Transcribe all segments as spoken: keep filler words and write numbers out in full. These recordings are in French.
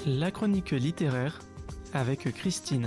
La chronique littéraire avec Christine.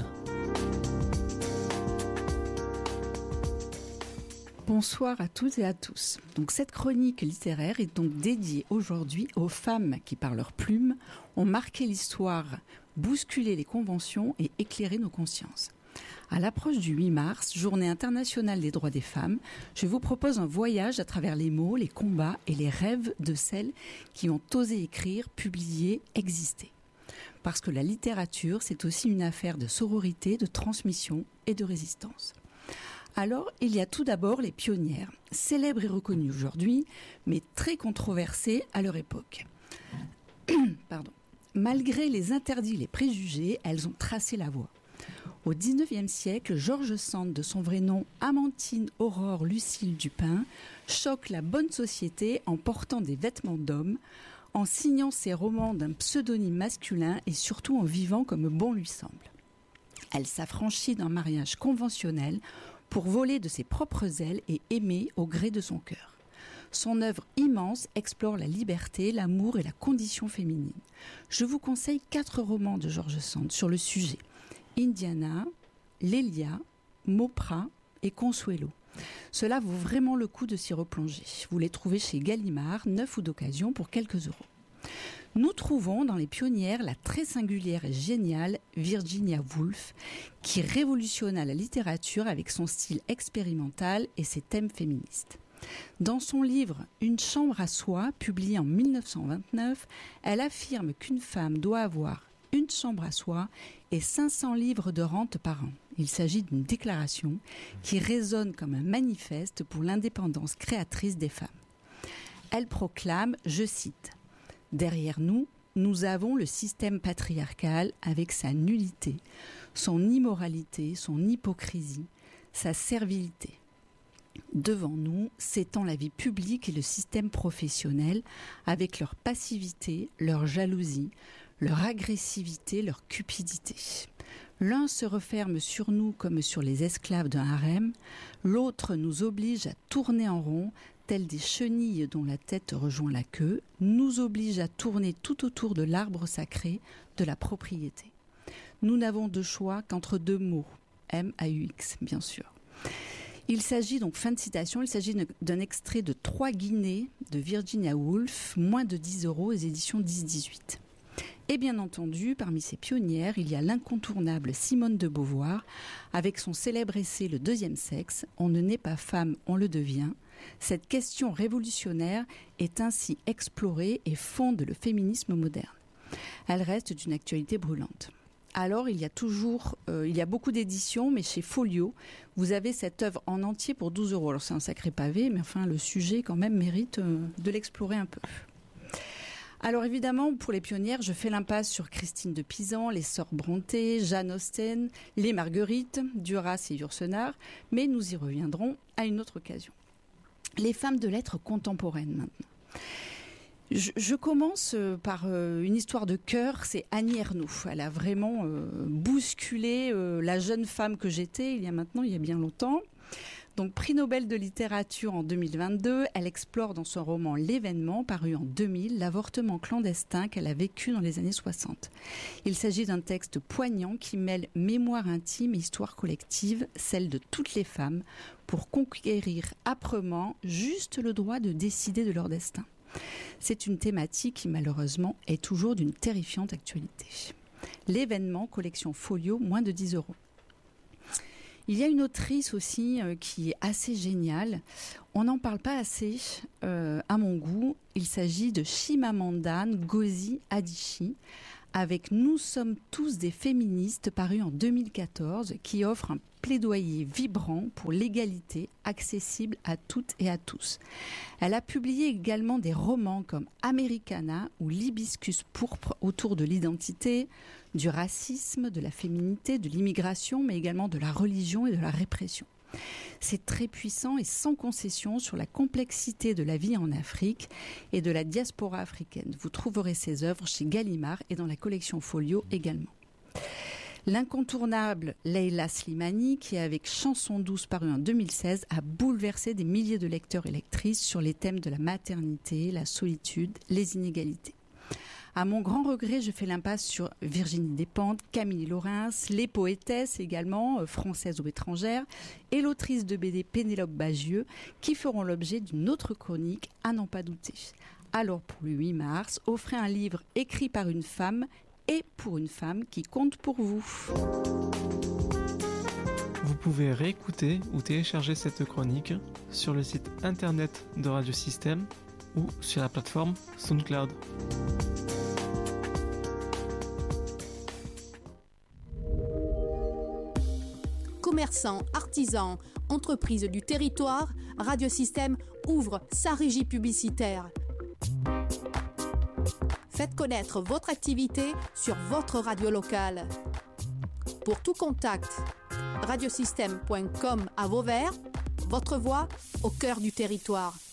Bonsoir à toutes et à tous. Donc cette chronique littéraire est donc dédiée aujourd'hui aux femmes qui, par leur plume, ont marqué l'histoire, bousculé les conventions et éclairé nos consciences. À l'approche du huit mars, journée internationale des droits des femmes, je vous propose un voyage à travers les mots, les combats et les rêves de celles qui ont osé écrire, publier, exister. Parce que la littérature, c'est aussi une affaire de sororité, de transmission et de résistance. Alors, il y a tout d'abord les pionnières, célèbres et reconnues aujourd'hui, mais très controversées à leur époque. Pardon. Malgré les interdits et les préjugés, elles ont tracé la voie. Au dix-neuvième siècle, George Sand, de son vrai nom Amantine Aurore Lucille Dupin, choque la bonne société en portant des vêtements d'homme, en signant ses romans d'un pseudonyme masculin et surtout en vivant comme bon lui semble. Elle s'affranchit d'un mariage conventionnel pour voler de ses propres ailes et aimer au gré de son cœur. Son œuvre immense explore la liberté, l'amour et la condition féminine. Je vous conseille quatre romans de George Sand sur le sujet. Indiana, Lélia, Mauprat et Consuelo. Cela vaut vraiment le coup de s'y replonger. Vous les trouvez chez Gallimard, neuf ou d'occasion pour quelques euros. Nous trouvons dans les pionnières la très singulière et géniale Virginia Woolf, qui révolutionna la littérature avec son style expérimental et ses thèmes féministes. Dans son livre « Une chambre à soi », publié en mille neuf cent vingt-neuf, elle affirme qu'une femme doit avoir une chambre à soi et cinq cents livres de rente par an. Il s'agit d'une déclaration qui résonne comme un manifeste pour l'indépendance créatrice des femmes. Elle proclame, je cite, « Derrière nous, nous avons le système patriarcal avec sa nullité, son immoralité, son hypocrisie, sa servilité. Devant nous s'étend la vie publique et le système professionnel avec leur passivité, leur jalousie, leur agressivité, leur cupidité. L'un se referme sur nous comme sur les esclaves d'un harem, l'autre nous oblige à tourner en rond, telles des chenilles dont la tête rejoint la queue, nous oblige à tourner tout autour de l'arbre sacré de la propriété. Nous n'avons de choix qu'entre deux mots, M A U X bien sûr. Il s'agit donc, fin de citation, il s'agit d'un extrait de Trois Guinées de Virginia Woolf, moins de dix euros aux éditions dix dix-huit. Et bien entendu, parmi ces pionnières, il y a l'incontournable Simone de Beauvoir, avec son célèbre essai Le deuxième sexe, on ne naît pas femme, on le devient. Cette question révolutionnaire est ainsi explorée et fonde le féminisme moderne. Elle reste d'une actualité brûlante. Alors, il y a toujours, euh, il y a beaucoup d'éditions, mais chez Folio, vous avez cette œuvre en entier pour douze euros. Alors, c'est un sacré pavé, mais enfin, le sujet, quand même, mérite euh, de l'explorer un peu. Alors, évidemment, pour les pionnières, je fais l'impasse sur Christine de Pisan, les sœurs Brontë, Jane Austen, les Marguerites, Duras et Yourcenar, mais nous y reviendrons à une autre occasion. Les femmes de lettres contemporaines, maintenant. Je, je commence par euh, une histoire de cœur, c'est Annie Ernaux. Elle a vraiment euh, bousculé euh, la jeune femme que j'étais il y a maintenant, il y a bien longtemps. Donc, prix Nobel de littérature en deux mille vingt-deux, elle explore dans son roman L'événement, paru en deux mille, l'avortement clandestin qu'elle a vécu dans les années soixante. Il s'agit d'un texte poignant qui mêle mémoire intime et histoire collective, celle de toutes les femmes, pour conquérir âprement juste le droit de décider de leur destin. C'est une thématique qui malheureusement est toujours d'une terrifiante actualité. L'événement, collection Folio, moins de dix euros. Il y a une autrice aussi euh, qui est assez géniale. On n'en parle pas assez euh, à mon goût. Il s'agit de Chimamanda Ngozi Adichie avec Nous sommes tous des féministes, paru en deux mille quatorze, qui offre un plaidoyer vibrant pour l'égalité accessible à toutes et à tous. Elle a publié également des romans comme Americana ou L'hibiscus pourpre autour de l'identité, du racisme, de la féminité, de l'immigration, mais également de la religion et de la répression. C'est très puissant et sans concession sur la complexité de la vie en Afrique et de la diaspora africaine. Vous trouverez ses œuvres chez Gallimard et dans la collection Folio également. L'incontournable Leila Slimani, qui avec Chanson douce paru en deux mille seize, a bouleversé des milliers de lecteurs et lectrices sur les thèmes de la maternité, la solitude, les inégalités. À mon grand regret, je fais l'impasse sur Virginie Despentes, Camille Laurens, les poétesses également, euh, françaises ou étrangères, et l'autrice de B D Pénélope Bagieux, qui feront l'objet d'une autre chronique, à n'en pas douter. Alors pour le huit mars, offrez un livre écrit par une femme et pour une femme qui compte pour vous. Vous pouvez réécouter ou télécharger cette chronique sur le site internet de Radio Système ou sur la plateforme SoundCloud. Commerçants, artisans, entreprises du territoire, Radio Système ouvre sa régie publicitaire. Faites connaître votre activité sur votre radio locale. Pour tout contact, radiosystème point com à Vauvert, votre voix au cœur du territoire.